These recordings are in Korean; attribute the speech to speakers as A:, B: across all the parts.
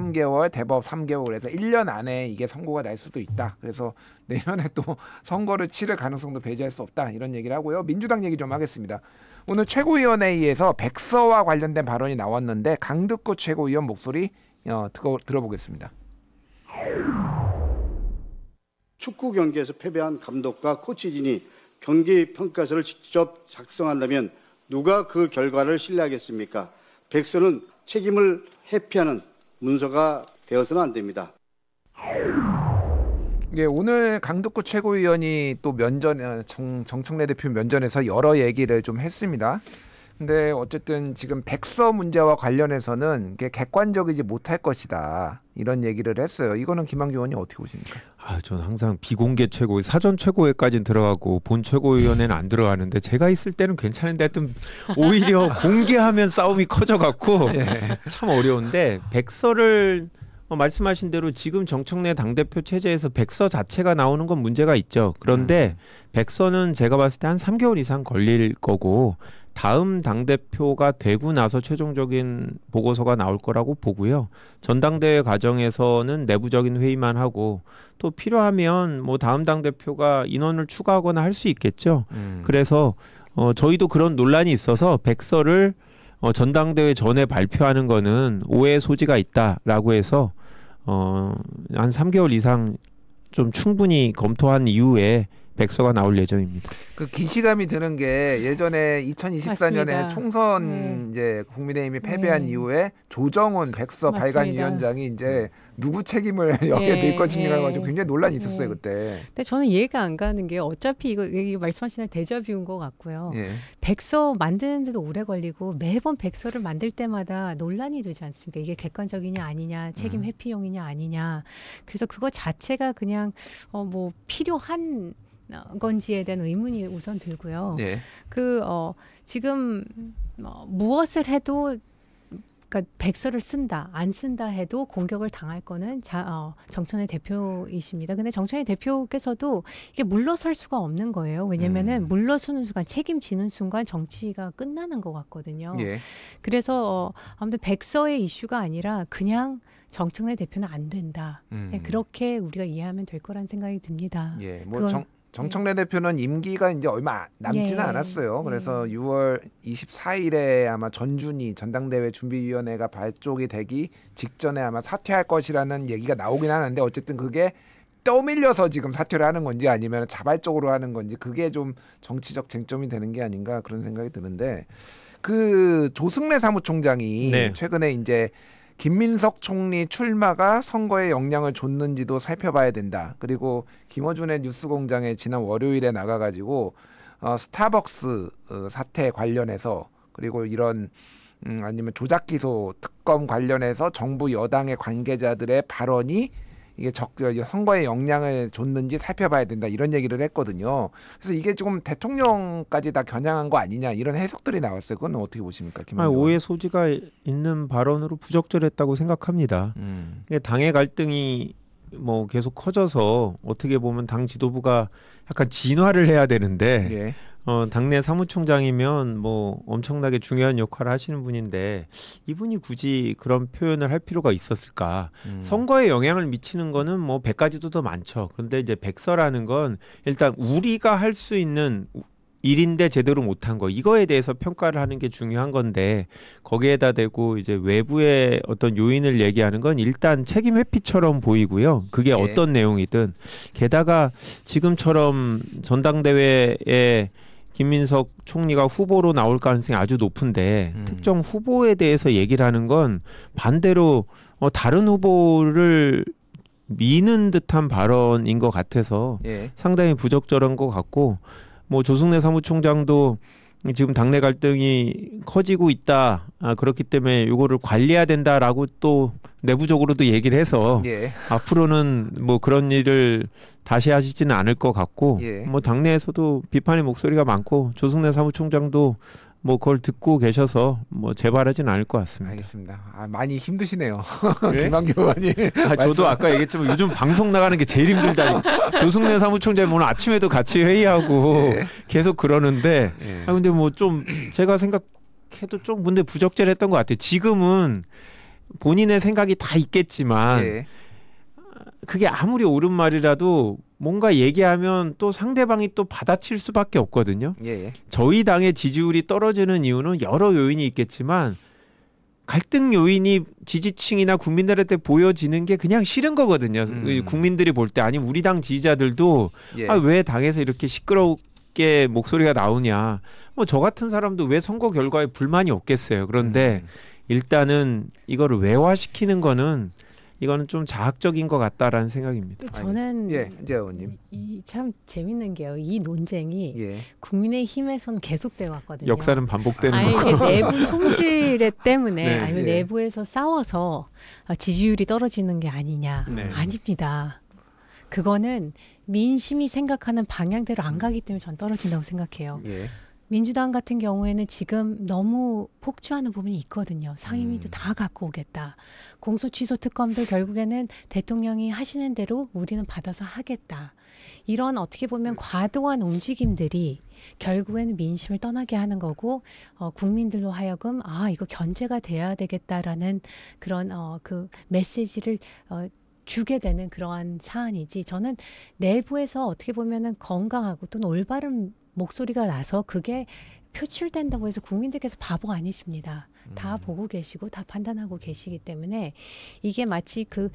A: 3개월, 대법 3개월 그래서 1년 안에 이게 선고가 날 수도 있다. 그래서 내년에 또 선거를 치를 가능성도 배제할 수 없다. 이런 얘기를 하고요. 민주당 얘기 좀 하겠습니다. 오늘 최고위원회의에서 백서와 관련된 발언이 나왔는데 강득구 최고위원 목소리 들어보겠습니다.
B: 축구 경기에서 패배한 감독과 코치진이 경기 평가서를 직접 작성한다면 누가 그 결과를 신뢰하겠습니까? 백서는 책임을 회피하는 문서가 되어서는 안 됩니다.
A: 예, 오늘 강득구 최고위원이 또 정청래 대표 면전에서 여러 얘기를 좀 했습니다. 근데 어쨌든 지금 백서 문제와 관련해서는 이게 객관적이지 못할 것이다. 이런 얘기를 했어요. 이거는 김한규 의원이 어떻게 보십니까?
C: 저는 항상 비공개 최고위, 사전 최고위까지는 들어가고 본 최고위원회는 안 들어가는데 제가 있을 때는 괜찮은데 하여튼 오히려 공개하면 싸움이 커져갖고
A: 예.
C: 참 어려운데 백서를 말씀하신 대로 지금 정청래 당대표 체제에서 백서 자체가 나오는 건 문제가 있죠. 그런데 백서는 제가 봤을 때 한 3개월 이상 걸릴 거고 다음 당대표가 되고 나서 최종적인 보고서가 나올 거라고 보고요. 전당대회 과정에서는 내부적인 회의만 하고 또 필요하면 뭐 다음 당대표가 인원을 추가하거나 할 수 있겠죠. 그래서 저희도 그런 논란이 있어서 백서를 전당대회 전에 발표하는 거는 오해의 소지가 있다라고 해서 한 3개월 이상 좀 충분히 검토한 이후에 백서가 나올 예정입니다.
A: 그 기시감이 드는 게 예전에 2024년에
D: 맞습니다.
A: 총선 이제 국민의힘이 패배한 이후에 조정훈 백서
D: 맞습니다.
A: 발간위원장이 이제 누구 책임을 여기에 낼 것인가 가지고 굉장히 논란이 있었어요 그때.
D: 근데 저는 이해가 안 가는 게 어차피 이거 말씀하시는 데자뷰인 것 같고요.
A: 예.
D: 백서 만드는데도 오래 걸리고 매번 백서를 만들 때마다 논란이 되지 않습니까? 이게 객관적이냐 아니냐, 책임 회피용이냐 아니냐. 그래서 그거 자체가 그냥 뭐 필요한 건지에 대한 의문이 우선 들고요.
A: 예.
D: 지금 무엇을 해도 그러니까 백서를 쓴다, 안 쓴다 해도 공격을 당할 거는 정청래 대표이십니다. 근데 정청래 대표께서도 이게 물러설 수가 없는 거예요. 왜냐면은 물러서는 순간, 책임지는 순간 정치가 끝나는 것 같거든요.
A: 예.
D: 그래서 아무튼 백서의 이슈가 아니라 그냥 정청래 대표는 안 된다. 그렇게 우리가 이해하면 될 거란 생각이 듭니다.
A: 예. 뭐 정청래 대표는 임기가 이제 얼마 남지는 않았어요. 그래서 6월 24일에 아마 전준희 전당대회 준비위원회가 발족이 되기 직전에 아마 사퇴할 것이라는 얘기가 나오긴 하는데 어쨌든 그게 떠밀려서 지금 사퇴를 하는 건지 아니면 자발적으로 하는 건지 그게 좀 정치적 쟁점이 되는 게 아닌가 그런 생각이 드는데 그 조승래 사무총장이 최근에 이제 김민석 총리 출마가 선거에 영향을 줬는지도 살펴봐야 된다. 그리고 김어준의 뉴스공장에 지난 월요일에 나가가지고 스타벅스 사태 관련해서 그리고 이런 아니면 조작기소 특검 관련해서 정부 여당의 관계자들의 발언이 이게 선거에 영향을 줬는지 살펴봐야 된다 이런 얘기를 했거든요. 그래서 이게 조금 대통령까지 다 겨냥한 거 아니냐 이런 해석들이 나왔어요. 그건 어떻게 보십니까,
C: 오해 소지가 있는 발언으로 부적절했다고 생각합니다. 당의 갈등이 뭐 계속 커져서 어떻게 보면 당 지도부가 약간 진화를 해야 되는데
A: 예.
C: 당내 사무총장이면 뭐 엄청나게 중요한 역할을 하시는 분인데 이분이 굳이 그런 표현을 할 필요가 있었을까? 선거에 영향을 미치는 거는 뭐 100가지도 더 많죠. 그런데 이제 백서라는 건 일단 우리가 할 수 있는 일인데 제대로 못한 거 이거에 대해서 평가를 하는 게 중요한 건데 거기에다 대고 이제 외부의 어떤 요인을 얘기하는 건 일단 책임 회피처럼 보이고요. 그게 어떤 내용이든 게다가 지금처럼 전당대회에 김민석 총리가 후보로 나올 가능성이 아주 높은데 특정 후보에 대해서 얘기를 하는 건 반대로 다른 후보를 미는 듯한 발언인 것 같아서 상당히 부적절한 것 같고 뭐 조승래 사무총장도 지금 당내 갈등이 커지고 있다. 그렇기 때문에 이거를 관리해야 된다라고 또 내부적으로도 얘기를 해서 앞으로는 뭐 그런 일을 다시 하시지는 않을 것 같고 뭐 당내에서도 비판의 목소리가 많고 조승래 사무총장도 뭐 그걸 듣고 계셔서 뭐 재발하진 않을 것 같습니다.
A: 알겠습니다. 많이 힘드시네요. 김한규 의원이.
C: 저도 아까 얘기했지만 요즘 방송 나가는 게 제일 힘들다. 조승래 사무총장이 오늘 아침에도 같이 회의하고 계속 그러는데 근데 뭐 좀 제가 생각해도 좀 근데 부적절했던 것 같아요. 지금은 본인의 생각이 다 있겠지만
A: 예.
C: 그게 아무리 옳은 말이라도 뭔가 얘기하면 또 상대방이 또 받아칠 수밖에 없거든요.
A: 예.
C: 저희 당의 지지율이 떨어지는 이유는 여러 요인이 있겠지만 갈등 요인이 지지층이나 국민들한테 보여지는 게 그냥 싫은 거거든요. 국민들이 볼 때 아니 우리 당 지지자들도
A: 예.
C: 아, 왜 당에서 이렇게 시끄럽게 목소리가 나오냐. 뭐 저 같은 사람도 왜 선거 결과에 불만이 없겠어요. 그런데 일단은 이거를 외화시키는 거는 이거는 좀 자학적인 것 같다라는 생각입니다.
D: 저는
A: 예, 이제 의원님.
D: 참 재밌는 게요. 이 논쟁이
A: 예.
D: 국민의힘에서는 계속되어 왔거든요.
C: 역사는 반복되는
D: 아니,
C: 거고.
D: 이게 내부 총질 때문에
C: 네,
D: 아니면
A: 예.
D: 내부에서 싸워서 지지율이 떨어지는 게 아니냐.
C: 네.
D: 아닙니다. 그거는 민심이 생각하는 방향대로 안 가기 때문에 전 떨어진다고 생각해요.
A: 예.
D: 민주당 같은 경우에는 지금 너무 폭주하는 부분이 있거든요. 상임위도 다 갖고 오겠다. 공소 취소 특검도 결국에는 대통령이 하시는 대로 우리는 받아서 하겠다. 이런 어떻게 보면 과도한 움직임들이 결국에는 민심을 떠나게 하는 거고 국민들로 하여금 아 이거 견제가 돼야 되겠다라는 그런 그 메시지를 주게 되는 그러한 사안이지. 저는 내부에서 어떻게 보면은 건강하고 또는 올바른 목소리가 나서 그게 표출된다고 해서 국민들께서 바보 아니십니다. 다 보고 계시고 다 판단하고 계시기 때문에 이게 마치 그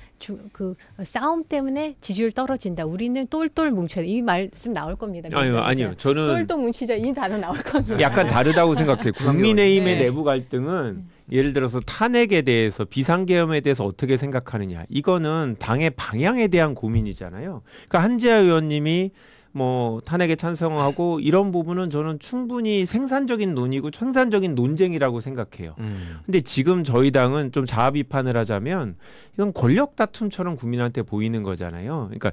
D: 싸움 때문에 지지율 떨어진다. 우리는 똘똘 뭉쳐야 돼. 이 말씀 나올 겁니다.
C: 아니요. 저는
D: 똘똘 뭉치자 이 단어 나올 겁니다.
C: 약간 다르다고 생각해요. 국민의힘의
D: 네.
C: 내부 갈등은 예를 들어서 탄핵에 대해서 비상계엄에 대해서 어떻게 생각하느냐. 이거는 당의 방향에 대한 고민이잖아요. 그러니까 한지아 의원님이 뭐 탄핵에 찬성하고 이런 부분은 저는 충분히 생산적인 논의고 생산적인 논쟁이라고 생각해요. 근데 지금 저희 당은 좀 자아 비판을 하자면 이건 권력 다툼처럼 국민한테 보이는 거잖아요. 그러니까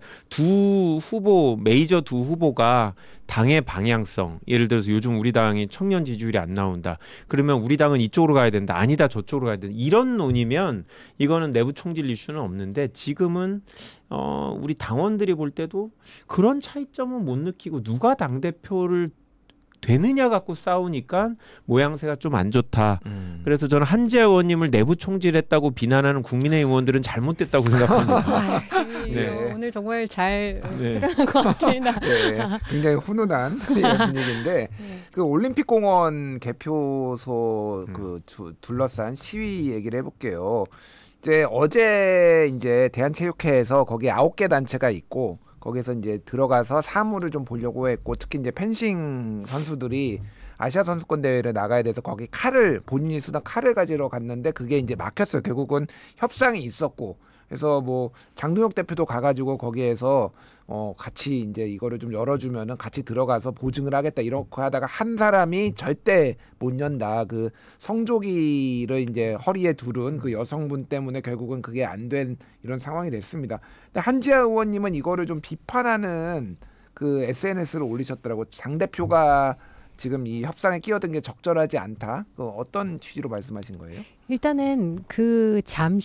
C: 메이저 두 후보가 당의 방향성, 예를 들어서 요즘 우리 당이 청년 지지율이 안 나온다. 그러면 우리 당은 이쪽으로 가야 된다. 아니다, 저쪽으로 가야 된다. 이런 논의면 이거는 내부 총질 이슈는 없는데 지금은 우리 당원들이 볼 때도 그런 차이점은 못 느끼고 누가 당대표를 되느냐 갖고 싸우니까 모양새가 좀 안 좋다. 그래서 저는 한지아 의원님을 내부 총질했다고 비난하는 국민의힘 의원들은 잘못됐다고 생각합니다.
A: 네.
D: 오늘 정말 잘
C: 네.
D: 출연한 것 같습니다.
A: 네, 굉장히 훈훈한 분위기인데 그 올림픽공원 개표소 둘러싼 시위 얘기를 해볼게요. 이제 어제 이제 대한체육회에서 거기 9개 단체가 있고 거기서 이제 들어가서 사무를 좀 보려고 했고 특히 이제 펜싱 선수들이 아시아 선수권 대회를 나가야 돼서 거기 본인이 쓰던 칼을 가지러 갔는데 그게 이제 막혔어요. 결국은 협상이 있었고 그래서 뭐 장동혁 대표도 가가지고 거기에서 같이 이제 이거를 좀 열어주면은 같이 들어가서 보증을 하겠다 이렇게 하다가 한 사람이 절대 못 연다 그 성조기를 이제 허리에 두른 그 여성분 때문에 결국은 그게 안 된 이런 상황이 됐습니다. 근데 한지아 의원님은 이거를 좀 비판하는 그 SNS를 올리셨더라고. 장 대표가 지금 이 협상에 끼어든 게 적절하지 않다. 그 어떤 취지로 말씀하신 거예요?
D: 일단은 그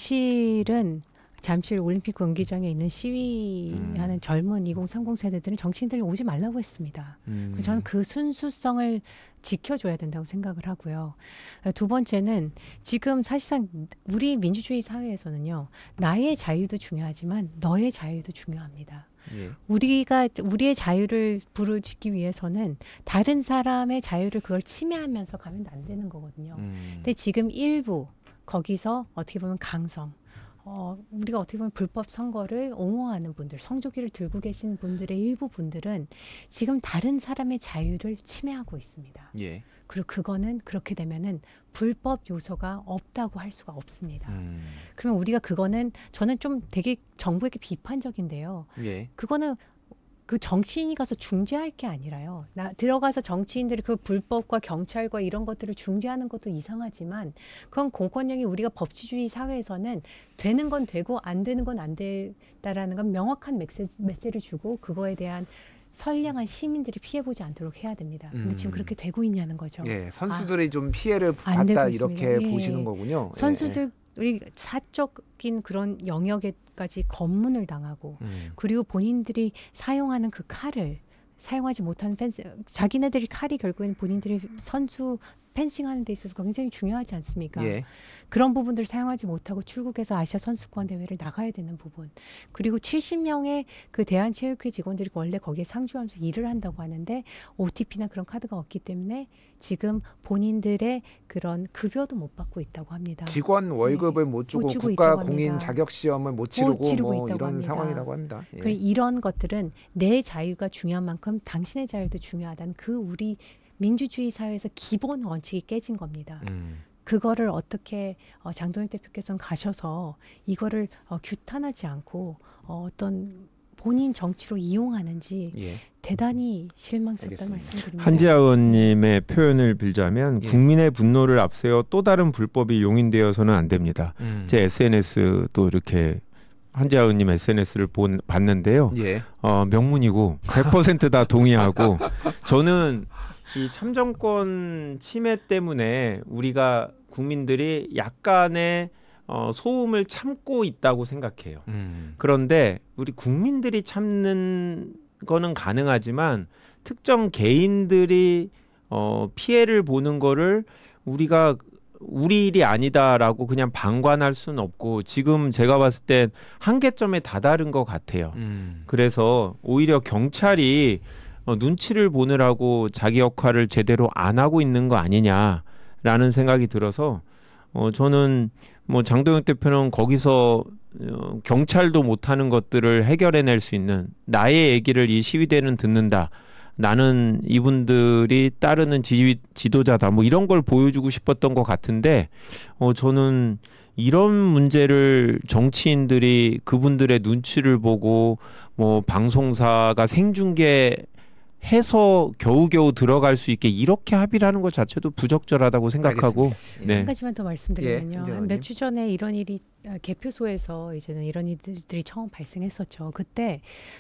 D: 잠실 올림픽 경기장에 있는 시위하는 젊은 2030 세대들은 정치인들이 오지 말라고 했습니다. 저는 그 순수성을 지켜줘야 된다고 생각을 하고요. 두 번째는 지금 사실상 우리 민주주의 사회에서는요. 나의 자유도 중요하지만 너의 자유도 중요합니다.
A: 예.
D: 우리의 자유를 부르짖기 위해서는 다른 사람의 자유를 그걸 침해하면서 가면 안 되는 거거든요. 근데 지금 일부 거기서 어떻게 보면 강성 우리가 어떻게 보면 불법 선거를 옹호하는 분들, 성조기를 들고 계신 분들의 일부 분들은 지금 다른 사람의 자유를 침해하고 있습니다.
A: 예.
D: 그리고 그거는 그렇게 되면은 불법 요소가 없다고 할 수가 없습니다. 그러면 우리가 그거는 저는 좀 되게 정부에게 비판적인데요.
A: 예.
D: 그거는 그 정치인이 가서 중재할 게 아니라요. 들어가서 정치인들이 그 불법과 경찰과 이런 것들을 중재하는 것도 이상하지만 그건 공권력이 우리가 법치주의 사회에서는 되는 건 되고 안 되는 건 안 된다라는 건 명확한 메시지를 주고 그거에 대한 선량한 시민들이 피해보지 않도록 해야 됩니다. 근데 지금 그렇게 되고 있냐는 거죠.
A: 예, 선수들이 좀 피해를
D: 안 되고
A: 봤다
D: 있습니다.
A: 이렇게
D: 예.
A: 보시는 거군요.
D: 선수들이 사적인 그런 영역에까지 검문을 당하고 그리고 본인들이 사용하는 그 칼을 사용하지 못하는 자기네들이 칼이 결국에는 본인들이 선수 펜싱하는 데 있어서 굉장히 중요하지 않습니까?
A: 예.
D: 그런 부분들을 사용하지 못하고 출국해서 아시아 선수권 대회를 나가야 되는 부분. 그리고 70명의 그 대한체육회 직원들이 원래 거기에 상주하면서 일을 한다고 하는데 OTP나 그런 카드가 없기 때문에 지금 본인들의 그런 급여도 못 받고 있다고 합니다.
A: 직원 월급을 못 주고
D: 주고
A: 국가
D: 있다고
A: 공인
D: 합니다.
A: 자격 시험을 못 치르고
D: 치르고
A: 뭐
D: 있다고
A: 이런
D: 합니다.
A: 상황이라고 합니다. 예.
D: 그리고 이런 것들은 내 자유가 중요한 만큼 당신의 자유도 중요하다는 그 우리 민주주의 사회에서 기본 원칙이 깨진 겁니다. 그거를 어떻게 장동혁 대표께서는 가셔서 이거를 규탄하지 않고 어떤 본인 정치로 이용하는지
A: 예.
D: 대단히 실망스럽다는
A: 알겠습니다.
D: 말씀드립니다.
C: 한지아 의원님의 표현을 빌자면
A: 예.
C: 국민의 분노를 앞세워 또 다른 불법이 용인되어서는 안 됩니다. 제 SNS도 이렇게 한지아 의원님 SNS를 봤는데요.
A: 예.
C: 명문이고 100% 다 동의하고 저는 이 참정권 침해 때문에 우리가 국민들이 약간의 소음을 참고 있다고 생각해요. 그런데 우리 국민들이 참는 거는 가능하지만 특정 개인들이 피해를 보는 거를 우리가 우리 일이 아니다라고 그냥 방관할 수는 없고 지금 제가 봤을 땐 한계점에 다다른 것 같아요. 그래서 오히려 경찰이 눈치를 보느라고 자기 역할을 제대로 안 하고 있는 거 아니냐라는 생각이 들어서 저는 뭐 장동혁 대표는 거기서 경찰도 못하는 것들을 해결해낼 수 있는 나의 얘기를 이 시위대는 듣는다. 나는 이분들이 따르는 지도자다. 뭐 이런 걸 보여주고 싶었던 것 같은데 저는 이런 문제를 정치인들이 그분들의 눈치를 보고 뭐 방송사가 생중계 해서 겨우겨우 들어갈 수 있게 이렇게 합의를 하는 것 자체도 부적절하다고 생각하고
A: 알겠습니다.
C: 네.
D: 한 가지만 더 말씀드리면요.
A: 예,
D: 한 몇 주 전에 이런 일이 개표소에서 이제는 이런 일들이 처음 발생했었죠. 그때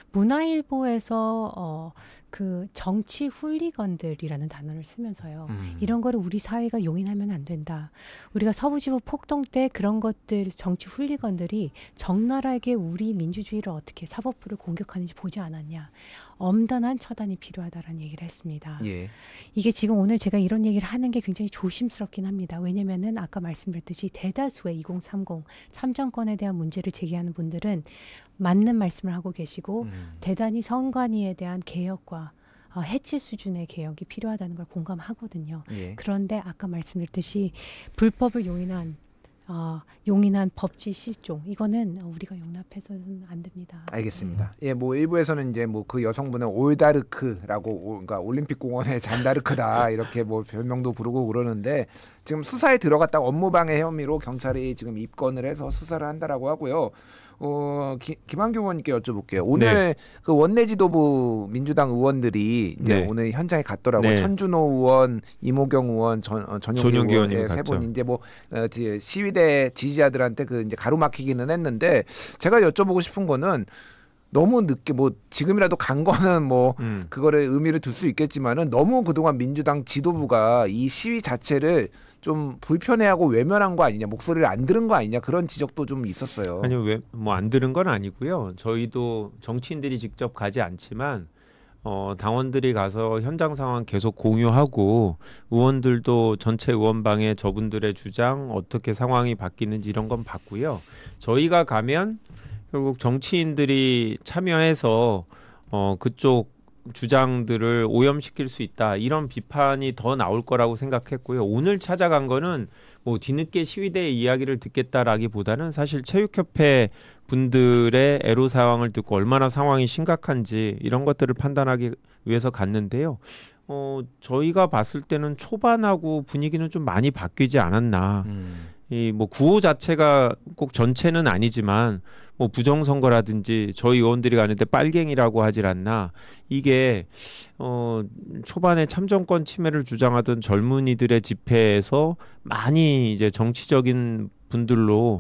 D: 문화일보에서 그 정치 훌리건들이라는 단어를 쓰면서요. 이런 거를 우리 사회가 용인하면 안 된다. 우리가 서부지법 폭동 때 그런 것들 정치 훌리건들이 적나라하게 우리 민주주의를 어떻게 사법부를 공격하는지 보지 않았냐. 엄단한 처단이 필요하다라는 얘기를 했습니다.
A: 예.
D: 이게 지금 오늘 제가 이런 얘기를 하는 게 굉장히 조심스럽긴 합니다. 왜냐면은 아까 말씀드렸듯이 대다수의 2030 참정권에 대한 문제를 제기하는 분들은 맞는 말씀을 하고 계시고 대단히 선관위에 대한 개혁과 해체 수준의 개혁이 필요하다는 걸 공감하거든요.
A: 예.
D: 그런데 아까 말씀드렸듯이 불법을 용인한 법치 실종 이거는 우리가 용납해서는 안 됩니다.
A: 알겠습니다. 예, 뭐 일부에서는 이제 뭐 그 여성분은 올다르크라고 그러니까 올림픽 공원의 잔다르크다 이렇게 뭐 별명도 부르고 그러는데 지금 수사에 들어갔다가 업무방해 혐의로 경찰이 지금 입건을 해서 수사를 한다라고 하고요. 김한규 의원님께 여쭤볼게요. 오늘
C: 네.
A: 그 원내 지도부 민주당 의원들이 이제
C: 네.
A: 오늘 현장에 갔더라고요.
C: 네.
A: 천준호 의원, 이모경 의원, 전용기
C: 전용기 의원님
A: 의원 세
C: 갔죠.
A: 분 이제 뭐 시위대 지지자들한테 그 이제 가로막히기는 했는데 제가 여쭤보고 싶은 거는 너무 늦게 뭐 지금이라도 간 거는 뭐 그거를 의미를 둘 수 있겠지만은 너무 그동안 민주당 지도부가 이 시위 자체를 좀 불편해하고 외면한 거 아니냐, 목소리를 안 들은 거 아니냐 그런 지적도 좀 있었어요.
C: 아니요, 왜 뭐 안 들은 건 아니고요. 저희도 정치인들이 직접 가지 않지만 당원들이 가서 현장 상황 계속 공유하고 의원들도 전체 의원방에 저분들의 주장 어떻게 상황이 바뀌는지 이런 건 봤고요. 저희가 가면 결국 정치인들이 참여해서 그쪽 주장들을 오염시킬 수 있다 이런 비판이 더 나올 거라고 생각했고요. 오늘 찾아간 거는 뭐 뒤늦게 시위대의 이야기를 듣겠다라기보다는 사실 체육협회 분들의 애로 사항을 듣고 얼마나 상황이 심각한지 이런 것들을 판단하기 위해서 갔는데요. 저희가 봤을 때는 초반하고 분위기는 좀 많이 바뀌지 않았나. 이 뭐 구호 자체가 꼭 전체는 아니지만 뭐 부정선거라든지 저희 의원들이 가는데 빨갱이라고 하질 않나. 이게 초반에 참정권 침해를 주장하던 젊은이들의 집회에서 많이 이제 정치적인 분들로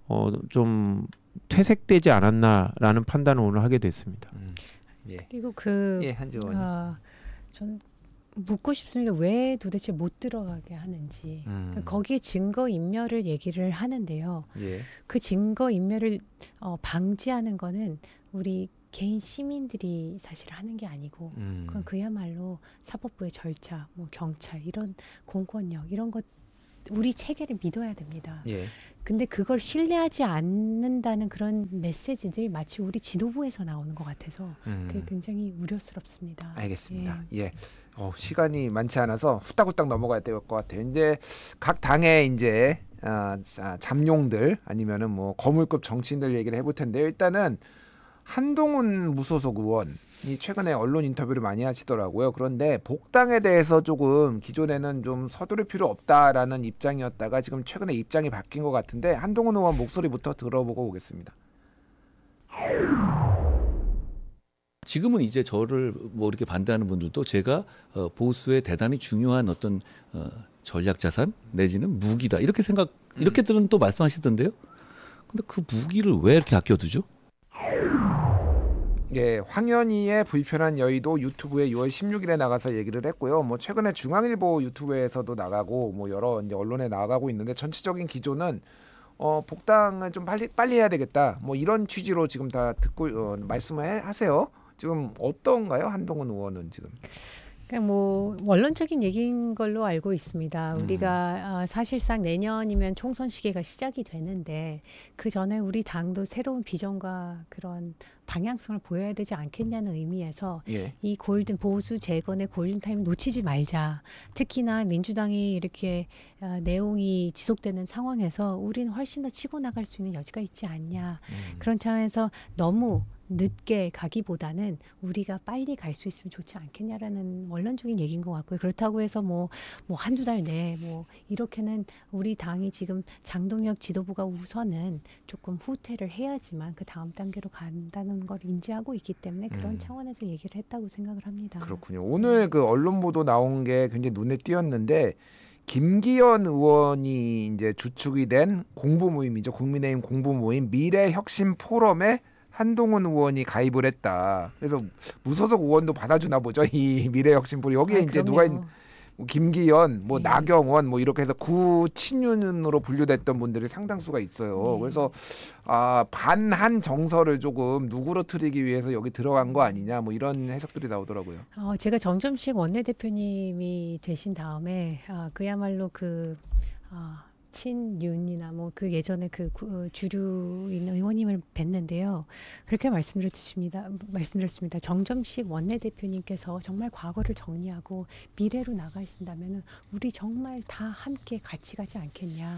C: 좀 퇴색되지 않았나라는 판단을 오늘 하게 됐습니다.
A: 예.
D: 그리고
A: 예, 한지 의원님.
D: 저는 묻고 싶습니다. 왜 도대체 못 들어가게 하는지. 거기에 증거 인멸을 얘기를 하는데요.
A: 예.
D: 그 증거 인멸을 방지하는 거는 우리 개인 시민들이 사실 하는 게 아니고 그건 그야말로 사법부의 절차, 뭐 경찰 이런 공권력 이런 것 우리 체계를 믿어야 됩니다.
A: 예.
D: 근데 그걸 신뢰하지 않는다는 그런 메시지들 마치 우리 지도부에서 나오는 것 같아서 그게 굉장히 우려스럽습니다.
A: 알겠습니다. 예. 시간이 많지 않아서 후딱후딱 넘어가야 될 것 같아요. 이제 각 당의 이제 잠룡들 아니면은 뭐 거물급 정치인들 얘기를 해볼 텐데 일단은 한동훈 무소속 의원이 최근에 언론 인터뷰를 많이 하시더라고요. 그런데 복당에 대해서 조금 기존에는 좀 서두를 필요 없다라는 입장이었다가 지금 최근에 입장이 바뀐 것 같은데 한동훈 의원 목소리부터 들어보고 오겠습니다.
E: 지금은 이제 저를 뭐 이렇게 반대하는 분들도 제가 보수의 대단히 중요한 어떤 전략 자산 내지는 무기다 이렇게들은 또 말씀하시던데요. 근데 그 무기를 왜 이렇게 아껴두죠?
A: 예, 황현희의 불편한 여의도 유튜브에 6월 16일에 나가서 얘기를 했고요. 뭐 최근에 중앙일보 유튜브에서도 나가고 뭐 여러 이제 언론에 나가고 있는데 전체적인 기조는 복당을 좀 빨리 해야 되겠다. 뭐 이런 취지로 지금 다 듣고 말씀을 하세요. 지금 어떤가요, 한동훈 의원은 지금?
D: 그냥 뭐 원론적인 얘기인 걸로 알고 있습니다. 우리가 사실상 내년이면 총선 시기가 시작이 되는데 그 전에 우리 당도 새로운 비전과 그런 방향성을 보여야 되지 않겠냐는 의미에서
A: 예.
D: 이 골든 보수 재건의 골든타임 놓치지 말자. 특히나 민주당이 이렇게 내용이 지속되는 상황에서 우리는 훨씬 더 치고 나갈 수 있는 여지가 있지 않냐. 그런 차원에서 너무 늦게 가기보다는 우리가 빨리 갈 수 있으면 좋지 않겠냐라는 원론적인 얘기인 것 같고요. 그렇다고 해서 뭐 한두 달 내에 뭐 이렇게는 우리 당이 지금 장동혁 지도부가 우선은 조금 후퇴를 해야지만 그 다음 단계로 간다는 걸 인지하고 있기 때문에 그런 차원에서 얘기를 했다고 생각을 합니다.
A: 그렇군요. 오늘 그 언론 보도 나온 게 굉장히 눈에 띄었는데 김기현 의원이 이제 주축이 된 공부 모임이죠. 국민의힘 공부 모임 미래혁신 포럼에 한동훈 의원이 가입을 했다. 그래서 무소속 의원도 받아주나 보죠. 이 미래혁신 포럼 여기에 이제 누가 뭐 김기현, 뭐 나경원, 뭐 이렇게 해서 구친윤으로 분류됐던 분들이 상당수가 있어요. 그래서 반한 정서를 조금 누그러뜨리기 위해서 여기 들어간 거 아니냐, 뭐 이런 해석들이 나오더라고요.
D: 제가 정점식 원내대표님이 되신 다음에 그야말로 친윤이나 뭐 그 예전에 주류인 의원님을 뵀는데요. 그렇게 말씀드렸습니다. 정점식 원내대표님께서 정말 과거를 정리하고 미래로 나가신다면 우리 정말 다 함께 같이 가지 않겠냐.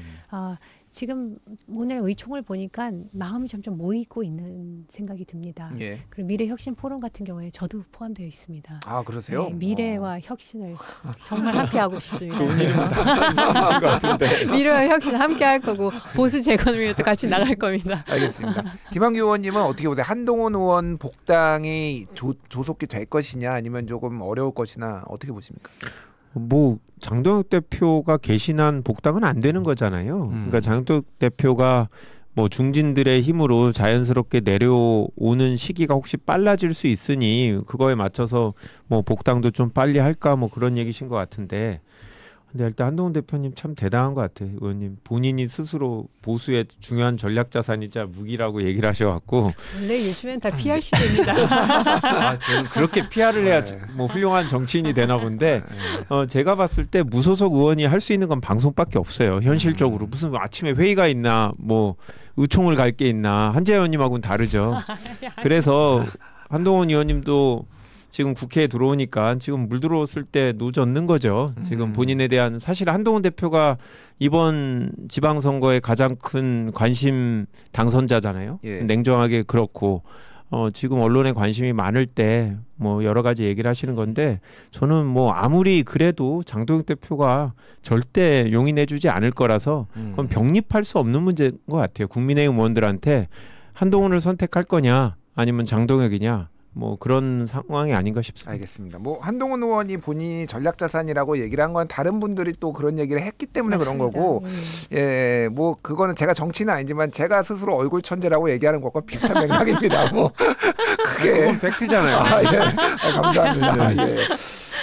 D: 지금 오늘 의총을 보니까 마음이 점점 모이고 있는 생각이 듭니다.
A: 예.
D: 그리고 미래혁신 포럼 같은 경우에 저도 포함되어 있습니다.
A: 아, 그러세요?
D: 네, 미래와 혁신을 정말 함께 하고 싶습니다.
C: 좋은 이름 것 같은데.
D: 미래와 혁신 함께 할 거고 보수 재건을 위해서 같이 나갈 겁니다.
A: 알겠습니다. 김한규 의원님은 어떻게 보세요? 한동훈 의원 복당이 조속히 될 것이냐 아니면 조금 어려울 것이나 어떻게 보십니까?
C: 뭐 장동혁 대표가 개신한 복당은 안 되는 거잖아요. 그러니까 장동혁 대표가 뭐 중진들의 힘으로 자연스럽게 내려오는 시기가 혹시 빨라질 수 있으니 그거에 맞춰서 뭐 복당도 좀 빨리 할까 뭐 그런 얘기신 것 같은데. 근데 일단 한동훈 대표님 참 대단한 것 같아요. 의원님 본인이 스스로 보수의 중요한 전략 자산이자 무기라고 얘기를 하셔갖고
D: 원래 요즘엔 다 PR 시대입니다.
C: 저는 그렇게 PR을 해야 뭐 훌륭한 정치인이 되나 본데 제가 봤을 때 무소속 의원이 할 수 있는 건 방송밖에 없어요. 현실적으로 무슨 아침에 회의가 있나 뭐 의총을 갈 게 있나 한재현 의원님하고는 다르죠. 그래서 한동훈 의원님도 지금 국회에 들어오니까 지금 물 들어왔을 때 노젓는 거죠. 지금 본인에 대한 사실 한동훈 대표가 이번 지방선거의 가장 큰 관심 당선자잖아요.
A: 예.
C: 냉정하게 그렇고 지금 언론에 관심이 많을 때 뭐 여러 가지 얘기를 하시는 건데 저는 뭐 아무리 그래도 장동혁 대표가 절대 용인해주지 않을 거라서 그건 병립할 수 없는 문제인 것 같아요. 국민의힘 의원들한테 한동훈을 선택할 거냐 아니면 장동혁이냐 뭐 그런 상황이 아닌가 싶습니다.
A: 알겠습니다. 뭐 한동훈 의원이 본인이 전략 자산이라고 얘기를 한 건 다른 분들이 또 그런 얘기를 했기 때문에
D: 맞습니다.
A: 그런 거고, 예, 뭐 그거는 제가 정치는 아니지만 제가 스스로 얼굴 천재라고 얘기하는 것과 비슷한 맥락입니다. 뭐 그게
C: 그건 팩트잖아요.
A: 감사합니다. 예.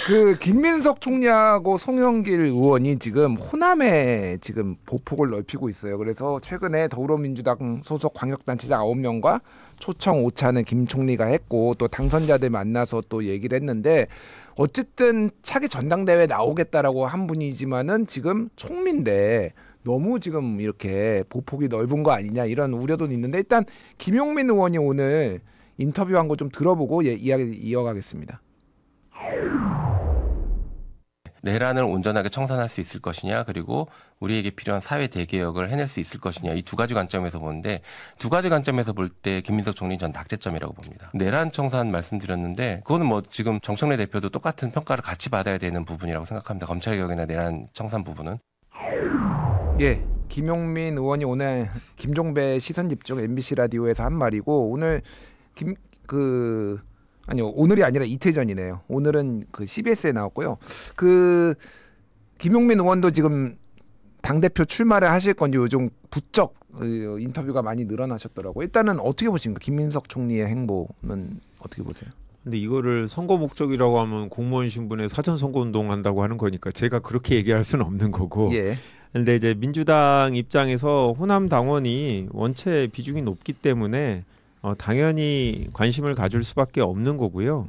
A: 그 김민석 총리하고 송영길 의원이 지금 호남에 지금 보폭을 넓히고 있어요. 그래서 최근에 더불어민주당 소속 광역단체장 9명과 초청 오차는 김 총리가 했고 또 당선자들 만나서 또 얘기를 했는데 어쨌든 차기 전당대회 나오겠다라고 한 분이지만은 지금 총리인데 너무 지금 이렇게 보폭이 넓은 거 아니냐 이런 우려도 있는데 일단 김용민 의원이 오늘 인터뷰한 거 좀 들어보고 이야기 이어가겠습니다.
F: 내란을 온전하게 청산할 수 있을 것이냐 그리고 우리에게 필요한 사회 대개혁을 해낼 수 있을 것이냐 이 두 가지 관점에서 보는데 두 가지 관점에서 볼 때 김민석 총리는 전 낙제점이라고 봅니다. 내란 청산 말씀드렸는데 그거는 뭐 지금 정청래 대표도 똑같은 평가를 같이 받아야 되는 부분이라고 생각합니다. 검찰개혁이나 내란 청산 부분은.
A: 예, 김용민 의원이 오늘 김종배 시선집중 MBC 라디오에서 한 말이고 오늘 아니요 오늘이 아니라 이틀 전이네요. 오늘은 그 CBS에 나왔고요. 그 김용민 의원도 지금 당 대표 출마를 하실 건지 요즘 부쩍 인터뷰가 많이 늘어나셨더라고요. 일단은 어떻게 보십니까? 김민석 총리의 행보는 어떻게 보세요?
C: 근데 이거를 선거 목적이라고 하면 공무원 신분에 사전 선거 운동한다고 하는 거니까 제가 그렇게 얘기할 수는 없는 거고.
A: 예.
C: 근데 이제 민주당 입장에서 호남 당원이 원체 비중이 높기 때문에 당연히 관심을 가질 수밖에 없는 거고요.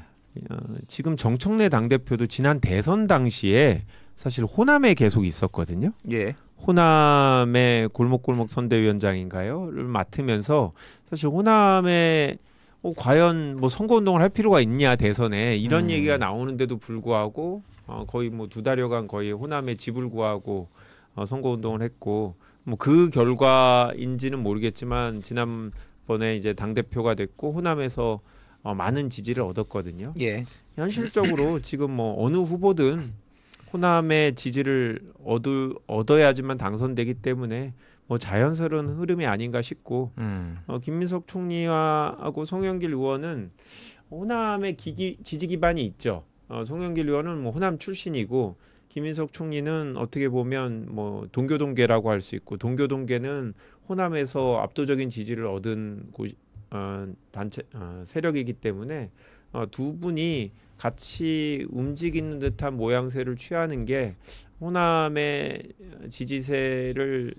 C: 지금 정청래 당대표도 지난 대선 당시에 사실 호남에 계속 있었거든요.
A: 예.
C: 호남의 골목골목 선대위원장인가요?를 맡으면서 사실 호남에 과연 뭐 선거운동을 할 필요가 있냐 대선에 이런 얘기가 나오는데도 불구하고 거의 뭐 2달여간 거의 호남에 집을 구하고 선거운동을 했고 뭐 그 결과인지는 모르겠지만 지난번에 이제 당 대표가 됐고 호남에서 많은 지지를 얻었거든요.
A: 예.
C: 현실적으로 지금 뭐 어느 후보든 호남의 지지를 얻어야지만 당선되기 때문에 뭐 자연스러운 흐름이 아닌가 싶고 김민석 총리하고 송영길 의원은 호남의 지지 기반이 있죠. 송영길 의원은 뭐 호남 출신이고 김민석 총리는 어떻게 보면 뭐 동교동계라고 할 수 있고 동교동계는 호남에서 압도적인 지지를 얻은 단체 세력이기 때문에 두 분이 같이 움직이는 듯한 모양새를 취하는 게 호남의 지지세를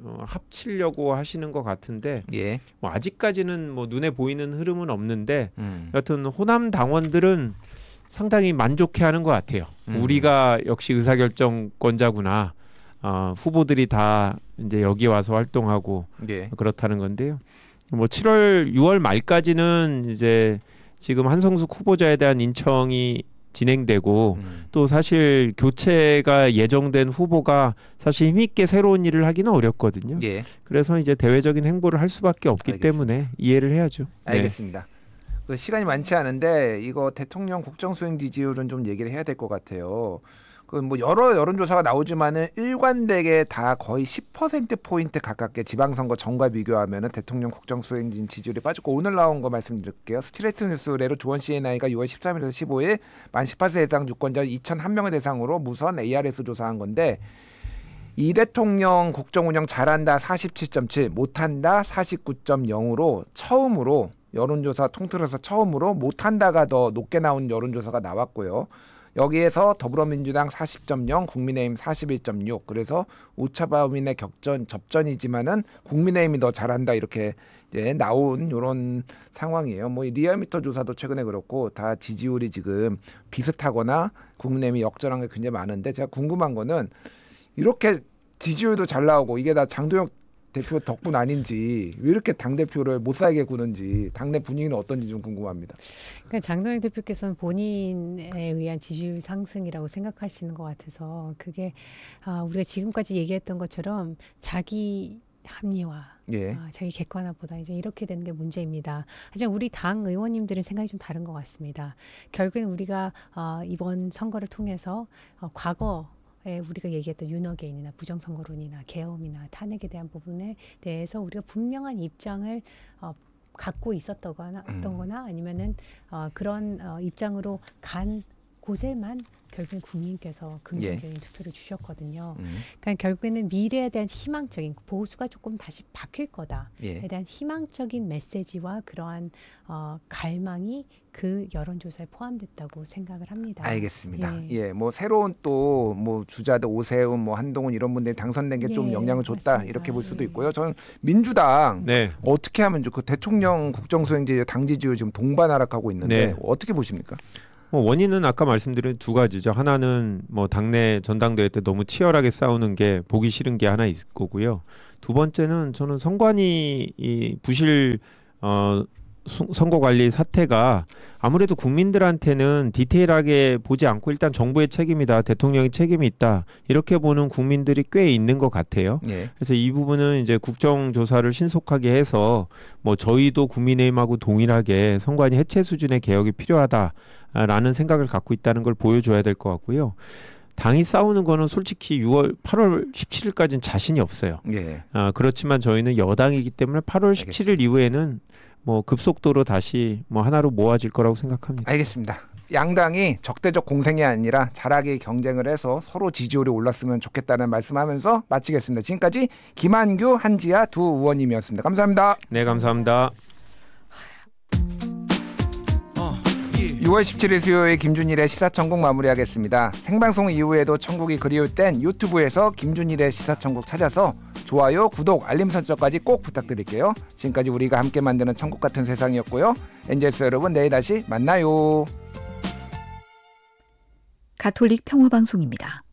C: 합치려고 하시는 것 같은데
A: 예.
C: 뭐 아직까지는 뭐 눈에 보이는 흐름은 없는데 여하튼 호남 당원들은 상당히 만족해하는 것 같아요. 우리가 역시 의사결정권자구나. 후보들이 다 이제 여기 와서 활동하고
A: 예.
C: 그렇다는 건데요. 뭐 7월, 6월 말까지는 이제 지금 한성숙 후보자에 대한 인청이 진행되고 또 사실 교체가 예정된 후보가 사실 힘있게 새로운 일을 하기는 어렵거든요.
A: 예.
C: 그래서 이제 대외적인 행보를 할 수밖에 없기
A: 알겠습니다.
C: 때문에 이해를 해야죠. 네.
A: 알겠습니다. 그 시간이 많지 않은데 이거 대통령 국정 수행 지지율은 좀 얘기를 해야 될 것 같아요. 그 뭐 여러 여론조사가 나오지만은 일관되게 다 거의 10% 포인트 가깝게 지방선거 전과 비교하면은 대통령 국정 수행 지지율이 빠졌고 오늘 나온 거 말씀드릴게요. 스트레이트 뉴스 의뢰로 조원 CNI가 6월 13일에서 15일 만 18세 이상 유권자 2,001명을 대상으로 무선 ARS 조사한 건데 이 대통령 국정 운영 잘한다 47.7, 못한다 49.0으로 처음으로 여론조사 통틀어서 처음으로 못한다가 더 높게 나온 여론조사가 나왔고요. 여기에서 더불어민주당 40.0, 국민의힘 41.6. 그래서 오차범위내 접전이지만은 국민의힘이 더 잘한다 이렇게 이제 나온 이런 상황이에요. 뭐 리얼미터 조사도 최근에 그렇고 다 지지율이 지금 비슷하거나 국민의힘이 역전한 게 굉장히 많은데 제가 궁금한 거는 이렇게 지지율도 잘 나오고 이게 다 장도영 대표 덕분 아닌지 왜 이렇게 당 대표를 못 살게 구는지 당내 분위기는 어떤지 좀 궁금합니다.
D: 그러니까 장동영 대표께서는 본인에 의한 지지율 상승이라고 생각하시는 것 같아서 그게 우리가 지금까지 얘기했던 것처럼 자기 합리화,
A: 예.
D: 자기 객관화보다 이제 이렇게 되는 게 문제입니다. 하지만 우리 당 의원님들은 생각이 좀 다른 것 같습니다. 결국엔 우리가 이번 선거를 통해서 과거 우리가 얘기했던 윤어게인이나 부정선거론이나 계엄이나 탄핵에 대한 부분에 대해서 우리가 분명한 입장을 갖고 있었던 거나 아니면은 그런 입장으로 간 곳에만 결국엔 국민께서 긍정적인 투표를 주셨거든요.
A: 음.
D: 그러니까 결국에는 미래에 대한 희망적인 보수가 조금 다시 바뀔 거다에
A: 예.
D: 대한 희망적인 메시지와 그러한 갈망이 그 여론조사에 포함됐다고 생각을 합니다.
A: 알겠습니다.
D: 예.
A: 예, 뭐 새로운 또 뭐 주자들 오세훈, 뭐 한동훈 이런 분들이 당선된 게 좀
D: 예,
A: 영향을 줬다
D: 맞습니다.
A: 이렇게 볼 수도
D: 예.
A: 있고요. 저는 민주당
C: 네.
A: 어떻게 하면 그 대통령 국정수행제 당 지지율 지금 동반 하락하고 있는데
C: 네.
A: 어떻게 보십니까?
C: 원인은 아까 말씀드린 두 가지죠. 하나는 뭐 당내 전당대회 때 너무 치열하게 싸우는 게 보기 싫은 게 하나 있을 거고요. 두 번째는 저는 선관위 이 부실 선거 관리 사태가 아무래도 국민들한테는 디테일하게 보지 않고 일단 정부의 책임이다, 대통령의 책임이 있다 이렇게 보는 국민들이 꽤 있는 것 같아요.
A: 예.
C: 그래서 이 부분은 이제 국정조사를 신속하게 해서 뭐 저희도 국민의힘하고 동일하게 선관위 해체 수준의 개혁이 필요하다라는 생각을 갖고 있다는 걸 보여줘야 될 것 같고요. 당이 싸우는 거는 솔직히 8월 17일까지는 자신이 없어요.
A: 예.
C: 그렇지만 저희는 여당이기 때문에 8월 17일 이후에는 뭐 급속도로 다시 뭐 하나로 모아질 거라고 생각합니다.
A: 알겠습니다. 양당이 적대적 공생이 아니라 잘하게 경쟁을 해서 서로 지지율이 올랐으면 좋겠다는 말씀하면서 마치겠습니다. 지금까지 김한규, 한지아 두 의원님이었습니다. 감사합니다.
C: 네, 감사합니다.
A: 6월 17일 수요일 김준일의 시사천국 마무리하겠습니다. 생방송 이후에도 천국이 그리울 땐 유튜브에서 김준일의 시사천국 찾아서 좋아요, 구독, 알림 설정까지 꼭 부탁드릴게요. 지금까지 우리가 함께 만드는 천국 같은 세상이었고요. 엔젤스 여러분, 내일 다시 만나요.
G: 가톨릭 평화방송입니다.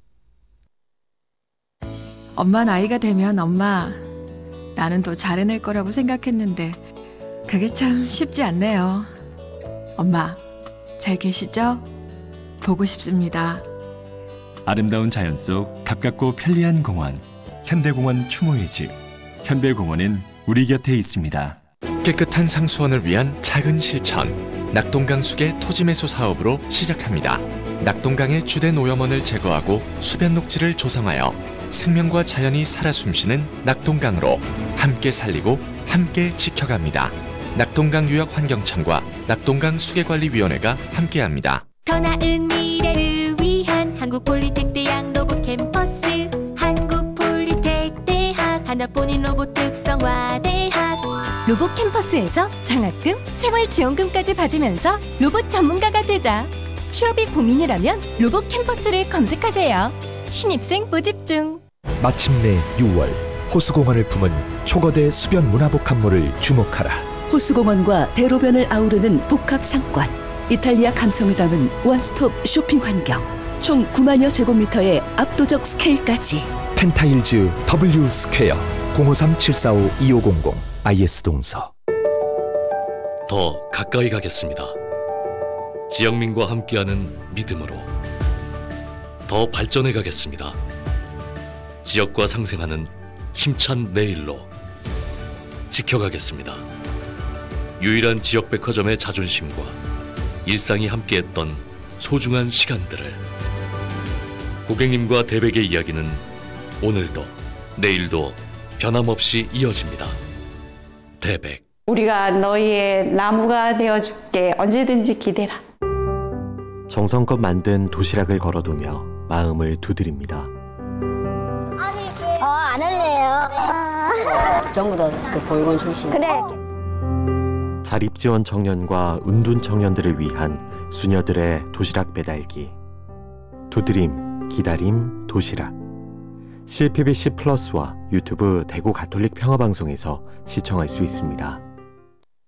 H: 엄마 나이가 되면 엄마 나는 더 잘해낼 거라고 생각했는데 그게 참 쉽지 않네요. 엄마 잘 계시죠? 보고 싶습니다.
I: 아름다운 자연 속 가깝고 편리한 공원 현대공원 추모의 집 현대공원은 우리 곁에 있습니다.
J: 깨끗한 상수원을 위한 작은 실천 낙동강 수계 토지매수 사업으로 시작합니다. 낙동강의 주된 오염원을 제거하고 수변 녹지를 조성하여 생명과 자연이 살아 숨쉬는 낙동강으로 함께 살리고 함께 지켜갑니다. 낙동강 유역환경청과 낙동강 수계관리위원회가 함께합니다.
K: 더 나은 미래를 위한 한국폴리텍대학 로봇 캠퍼스 한국폴리텍대학 하나뿐인 로봇 특성화대학
L: 로봇 캠퍼스에서 장학금, 생활지원금까지 받으면서 로봇 전문가가 되자. 취업이 고민이라면 로봇 캠퍼스를 검색하세요. 신입생 모집 중.
M: 마침내 6월 호수공원을 품은 초거대 수변 문화복합물을 주목하라.
N: 호수공원과 대로변을 아우르는 복합 상권, 이탈리아 감성을 담은 원스톱 쇼핑 환경, 총 9만여 제곱미터의 압도적 스케일까지.
M: 펜타일즈 W 스퀘어 053-745-2500 IS 동서.
O: 더 가까이 가겠습니다. 지역민과 함께하는 믿음으로 더 발전해 가겠습니다. 지역과 상생하는 힘찬 내일로 지켜가겠습니다. 유일한 지역 백화점의 자존심과 일상이 함께했던 소중한 시간들을 고객님과 대백의 이야기는 오늘도 내일도 변함없이 이어집니다. 대백.
P: 우리가 너희의 나무가 되어줄게. 언제든지 기대라.
Q: 정성껏 만든 도시락을 걸어두며 마음을 두드립니다.
R: 안 할래요.
S: 전부 다 그 보육원 출신.
R: 그래.
Q: 자립지원 청년과 은둔 청년들을 위한 수녀들의 도시락 배달기. 두드림, 기다림, 도시락. CPBC 플러스와 유튜브 대구 가톨릭 평화방송에서 시청할 수 있습니다.